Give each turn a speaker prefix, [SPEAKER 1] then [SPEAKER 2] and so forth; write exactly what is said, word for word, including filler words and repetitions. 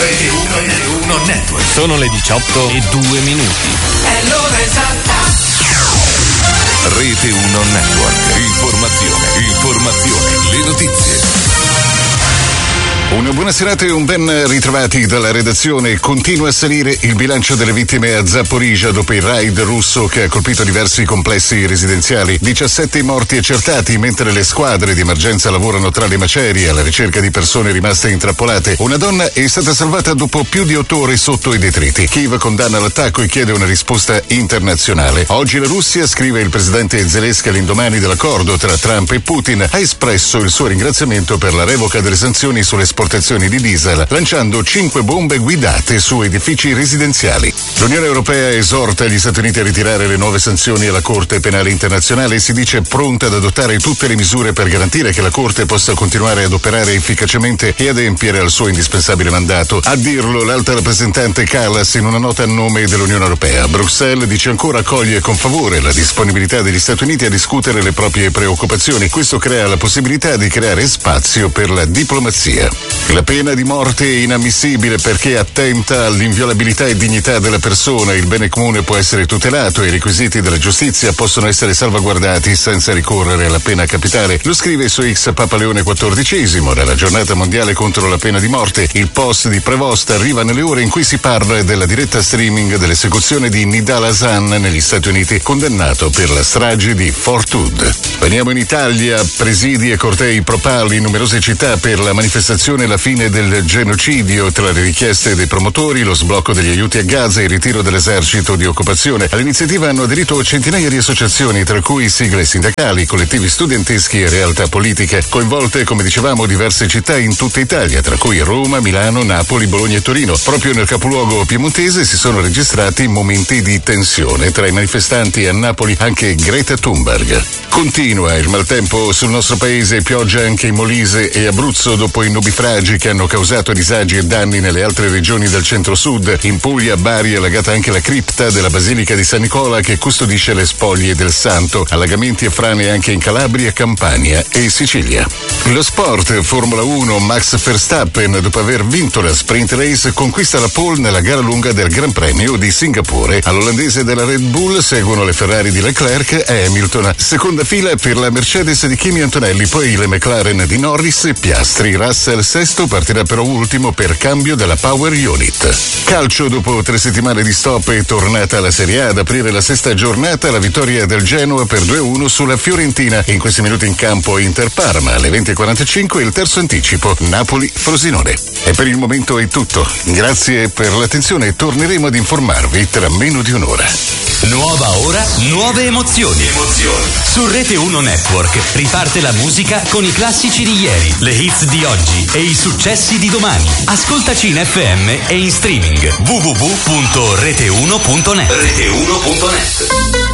[SPEAKER 1] Rete uno, Rete uno Network.
[SPEAKER 2] Sono le diciotto e due minuti.
[SPEAKER 1] È l'ora esatta.
[SPEAKER 3] Rete uno Network. Informazione, informazione, le notizie.
[SPEAKER 4] Una buona serata e un ben ritrovati dalla redazione. Continua a salire il bilancio delle vittime a Zaporizhzhia dopo il raid russo che ha colpito diversi complessi residenziali. diciassette morti accertati mentre le squadre di emergenza lavorano tra le macerie alla ricerca di persone rimaste intrappolate. Una donna è stata salvata dopo più di otto ore sotto i detriti. Kiev condanna l'attacco e chiede una risposta internazionale. Oggi la Russia, scrive il presidente Zelensky all'indomani dell'accordo tra Trump e Putin, ha espresso il suo ringraziamento per la revoca delle sanzioni sulle esportazioni di diesel, lanciando cinque bombe guidate su edifici residenziali. L'Unione Europea esorta gli Stati Uniti a ritirare le nuove sanzioni alla Corte Penale Internazionale e si dice pronta ad adottare tutte le misure per garantire che la Corte possa continuare ad operare efficacemente e adempiere al suo indispensabile mandato. A dirlo l'alta rappresentante Kallas in una nota a nome dell'Unione Europea. Bruxelles dice ancora accoglie con favore la disponibilità degli Stati Uniti a discutere le proprie preoccupazioni. Questo crea la possibilità di creare spazio per la diplomazia. La pena di morte è inammissibile perché attenta all'inviolabilità e dignità della persona. Il bene comune può essere tutelato e i requisiti della giustizia possono essere salvaguardati senza ricorrere alla pena capitale. Lo scrive su X Papa Leone quattordicesimo. Nella giornata mondiale contro la pena di morte, il post di Prevost arriva nelle ore in cui si parla della diretta streaming dell'esecuzione di Nidal Hasan negli Stati Uniti, condannato per la strage di Fort Hood. Veniamo in Italia, presidi e cortei propali in numerose città per la manifestazione La fine del genocidio. Tra le richieste dei promotori, lo sblocco degli aiuti a Gaza e il ritiro dell'esercito di occupazione. All'iniziativa hanno aderito centinaia di associazioni, tra cui sigle sindacali, collettivi studenteschi e realtà politiche. Coinvolte, come dicevamo, diverse città in tutta Italia, tra cui Roma, Milano, Napoli, Bologna e Torino. Proprio nel capoluogo piemontese si sono registrati momenti di tensione. Tra i manifestanti a Napoli anche Greta Thunberg. Continua il maltempo sul nostro paese, pioggia anche in Molise e Abruzzo dopo i nubifragi che hanno causato disagi e danni nelle altre regioni del centro-sud. In Puglia, Bari, è allagata anche la cripta della Basilica di San Nicola che custodisce le spoglie del santo. Allagamenti e frane anche in Calabria, Campania e Sicilia. Lo sport, Formula uno, Max Verstappen, dopo aver vinto la sprint race, conquista la pole nella gara lunga del Gran Premio di Singapore. All'olandese della Red Bull seguono le Ferrari di Leclerc e Hamilton. Seconda fila per la Mercedes di Kimi Antonelli, poi le McLaren di Norris e Piastri. Russell sesto, partirà però ultimo per cambio della Power Unit. Calcio, dopo tre settimane di stop è tornata alla Serie A. Ad aprire la sesta giornata la vittoria del Genoa per due a uno sulla Fiorentina. In questi minuti in campo Inter Parma, alle venti e quarantacinque il terzo anticipo Napoli Frosinone. E per il momento è tutto. Grazie per l'attenzione e torneremo ad informarvi tra meno di un'ora.
[SPEAKER 2] Nuova ora, nuove emozioni. Emozioni. Su Rete uno Network riparte la musica con i classici di ieri, le hits di oggi e i successi di domani. Ascoltaci in F M e in streaming w w w punto rete uno punto net. rete uno punto net